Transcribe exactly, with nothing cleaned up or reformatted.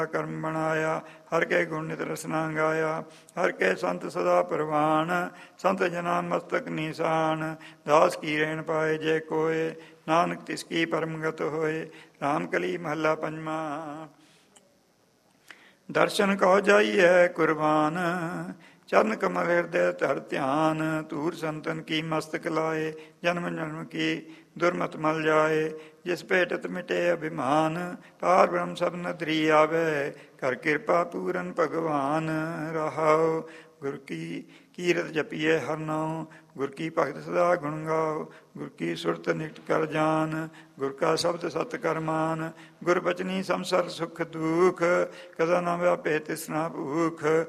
ਕਰਮ ਬਣਾਇਆ। ਹਰ ਕੇ ਗੁਣ ਨਿਤ ਰਸਨਾ ਗਾਇਆ। ਹਰ ਕੇ ਸੰਤ ਸਦਾ ਪ੍ਰਵਾਨ। ਸੰਤ ਜਨਾ ਮਸਤਕ ਨਿਸ਼ਾਨ। ਦਾਸ ਕੀ ਰਹਿਣ ਪਾਏ ਜੇ ਕੋਏ। ਨਾਨਕ ਤਿਸ ਕੀ ਪਰਮਗਤ ਹੋਏ। ਰਾਮ ਕਲੀ ਮਹੱਲਾ ਪੰਜਵਾਂ। ਦਰਸ਼ਨ ਕਹੋ ਜਾਈਐ ਕੁਰਬਾਨ। ਚਰਨ ਕਮਲ ਹਿਰਦੈ ਧਰ ਧਿਆਨ। ਧੂਰ ਸੰਤਨ ਕੀ ਮਸਤਕ ਲਾਏ। ਜਨਮ ਜਨਮ ਕੀ ਦੁਰਮਤ ਮਲ ਜਾਏ। ਜਿਸ ਭੇਟਤ ਮਿਟੇ ਅਭਿਮਾਨ। ਪਾਰ ਬ੍ਰਹਮ ਸਭ ਨਦਰੀ ਆਵੈ। ਕਰ ਕਿਰਪਾ ਪੂਰਨ ਭਗਵਾਨ। ਰਹਾਉ ਗੁਰ ਕੀ ਕੀਰਤ ਜਪੀਏ ਹਰ ਨਾਉ। ਗੁਰ ਕੀ ਭਗਤ ਸਦਾ ਗੁਣ ਗਾਓ। ਗੁਰ ਕੀ ਸੁਰਤ ਨਿਕਟ ਕਰ ਜਾਨ। ਗੁਰ ਕਾ ਸ਼ਬਦ ਸਤ ਕਰ ਮਾਨ। ਗੁਰ ਬਚਨੀ ਸੰਸਰ ਸੁਖ ਦੁਖ। ਕਦਾ ਨਾ ਵਿਆਪੇ ਤਿਸਨਾ ਭੂਖ।